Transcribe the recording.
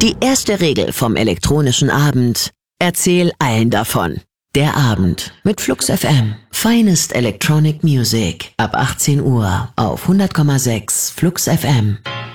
Die erste Regel vom elektronischen Abend: Erzähl allen davon. Der Abend mit Flux FM. Finest Electronic Music ab 18 Uhr auf 100,6 Flux FM.